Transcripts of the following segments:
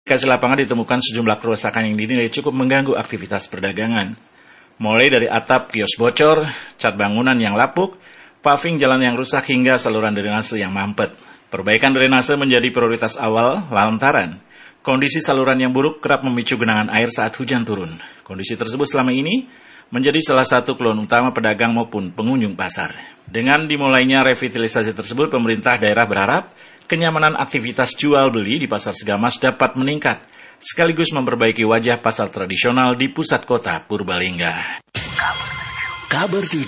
Lokasi lapangan ditemukan sejumlah kerusakan yang dinilai cukup mengganggu aktivitas perdagangan. Mulai dari atap kios bocor, cat bangunan yang lapuk, paving jalan yang rusak hingga saluran drainase yang mampet. Perbaikan drainase menjadi prioritas awal lantaran kondisi saluran yang buruk kerap memicu genangan air saat hujan turun. Kondisi tersebut selama ini menjadi salah satu keluhan utama pedagang maupun pengunjung pasar. Dengan dimulainya revitalisasi tersebut, pemerintah daerah berharap kenyamanan aktivitas jual beli di Pasar Segamas dapat meningkat, sekaligus memperbaiki wajah pasar tradisional di pusat kota Purbalingga. Kabar 7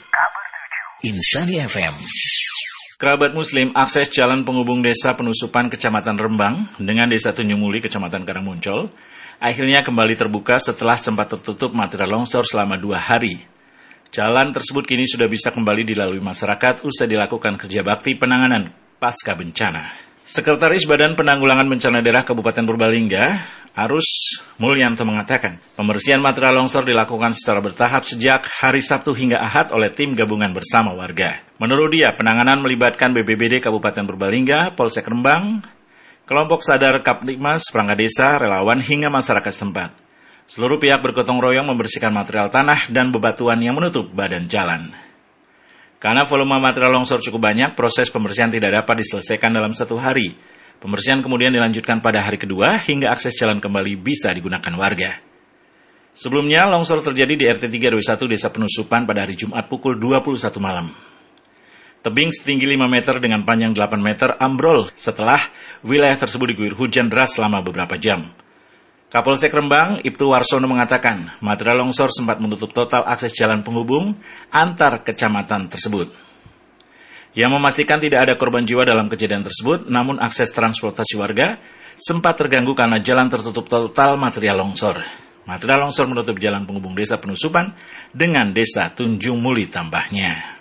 Insani FM. Kerabat Muslim, akses jalan penghubung desa Penusupan Kecamatan Rembang dengan desa Tunjung Muli Kecamatan Karangmuncol akhirnya kembali terbuka setelah sempat tertutup material longsor selama 2 hari. Jalan tersebut kini sudah bisa kembali dilalui masyarakat usai dilakukan kerja bakti penanganan pasca bencana. Sekretaris Badan Penanggulangan Bencana Daerah Kabupaten Purbalingga, Arus Mulyanto mengatakan, pembersihan material longsor dilakukan secara bertahap sejak hari Sabtu hingga Ahad oleh tim gabungan bersama warga. Menurut dia, penanganan melibatkan BPBD Kabupaten Purbalingga, Polsek Rembang, kelompok sadar Kaptikmas, perangkat desa, relawan hingga masyarakat setempat. Seluruh pihak bergotong royong membersihkan material tanah dan bebatuan yang menutup badan jalan. Karena volume material longsor cukup banyak, proses pembersihan tidak dapat diselesaikan dalam 1 hari. Pembersihan kemudian dilanjutkan pada hari kedua hingga akses jalan kembali bisa digunakan warga. Sebelumnya, longsor terjadi di RT 3 RW 1 Desa Penusupan pada hari Jumat pukul 21 malam. Tebing setinggi 5 meter dengan panjang 8 meter ambrol setelah wilayah tersebut diguyur hujan deras selama beberapa jam. Kapolsek Rembang, Ibtu Warsono mengatakan, material longsor sempat menutup total akses jalan penghubung antar kecamatan tersebut. Yang memastikan tidak ada korban jiwa dalam kejadian tersebut, namun akses transportasi warga sempat terganggu karena jalan tertutup total material longsor. Material longsor menutup jalan penghubung desa Penusupan dengan desa Tunjung Muli tambahnya.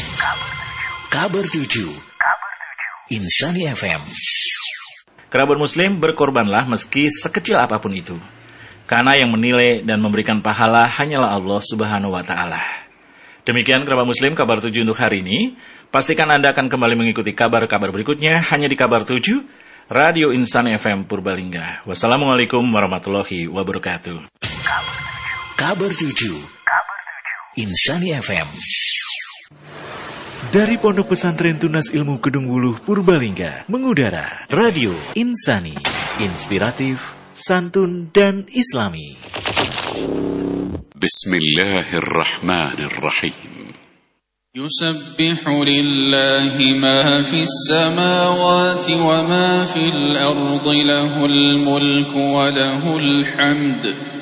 Kabar 7 Insani FM. Kerabat Muslim, berkorbanlah meski sekecil apapun itu. Karena yang menilai dan memberikan pahala hanyalah Allah Subhanahu wa Ta'ala. Demikian kerabat Muslim, kabar 7 untuk hari ini. Pastikan Anda akan kembali mengikuti kabar-kabar berikutnya hanya di kabar 7 Radio Insan FM Purbalingga. Wassalamualaikum warahmatullahi wabarakatuh. Kabar 7 Insani FM. Dari Pondok Pesantren Tunas Ilmu Kedung Wuluh Purbalingga mengudara Radio Insani, inspiratif, santun dan islami. Bismillahirrahmanirrahim. Yusabbihu lillahi ma fis samawati wa ma fil ardi lahul mulku wa lahul hamd.